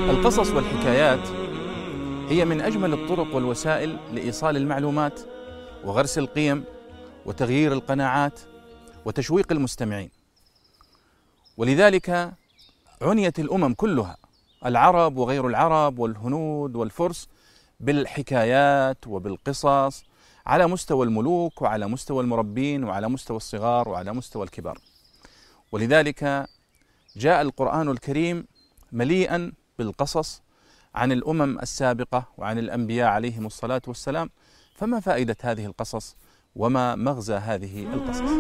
القصص والحكايات هي من أجمل الطرق والوسائل لإيصال المعلومات وغرس القيم وتغيير القناعات وتشويق المستمعين. ولذلك عنيت الأمم كلها، العرب وغير العرب والهنود والفرس، بالحكايات وبالقصص على مستوى الملوك وعلى مستوى المربين وعلى مستوى الصغار وعلى مستوى الكبار. ولذلك جاء القرآن الكريم مليئا بالقصص عن الأمم السابقة وعن الأنبياء عليهم الصلاة والسلام. فما فائدة هذه القصص وما مغزى هذه القصص؟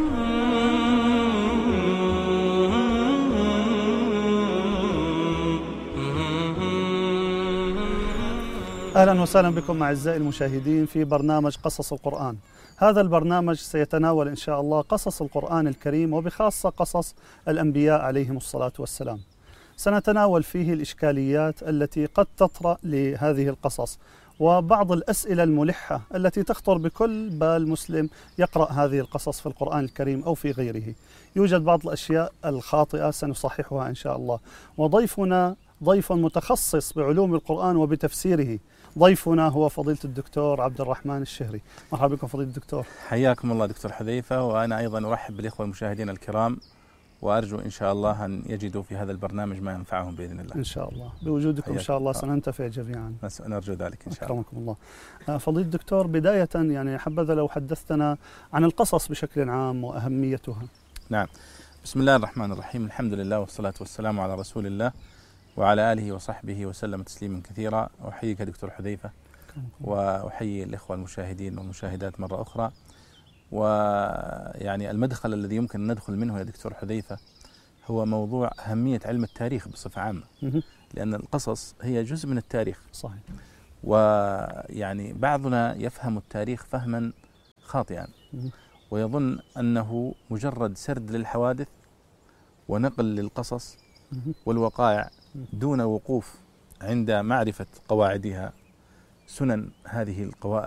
أهلا وسهلا بكم أعزائي المشاهدين في برنامج قصص القرآن. هذا البرنامج سيتناول إن شاء الله قصص القرآن الكريم وبخاصة قصص الأنبياء عليهم الصلاة والسلام. سنتناول فيه الإشكاليات التي قد تطرأ لهذه القصص وبعض الأسئلة الملحة التي تخطر بكل بال مسلم يقرأ هذه القصص في القرآن الكريم أو في غيره. يوجد بعض الأشياء الخاطئة سنصححها إن شاء الله. وضيفنا ضيف متخصص بعلوم القرآن وبتفسيره. ضيفنا هو فضيلة الدكتور عبد الرحمن الشهري. مرحبا بكم فضيلة الدكتور. حياكم الله دكتور حذيفة، وأنا أيضا أرحب بالإخوة المشاهدين الكرام، وأرجو إن شاء الله أن يجدوا في هذا البرنامج ما ينفعهم بإذن الله. إن شاء الله بوجودكم إن شاء الله سننتفع جميعا. نرجو ذلك إن شاء الله. أكرمكم الله. فضيلة الدكتور، بداية يعني حبذا لو حدثتنا عن القصص بشكل عام وأهميتها. نعم، بسم الله الرحمن الرحيم، الحمد لله والصلاة والسلام على رسول الله وعلى آله وصحبه وسلم تسليما كثيرا. أحييك دكتور حذيفة، وأحيي الإخوة المشاهدين والمشاهدات مرة أخرى. ويعني المدخل الذي يمكن أن ندخل منه يا دكتور حذيفة هو موضوع أهمية علم التاريخ بصفة عامة، لأن القصص هي جزء من التاريخ. صحيح. ويعني بعضنا يفهم التاريخ فهما خاطئا ويظن أنه مجرد سرد للحوادث ونقل للقصص والوقائع دون وقوف عند معرفة قواعدها، سنن هذه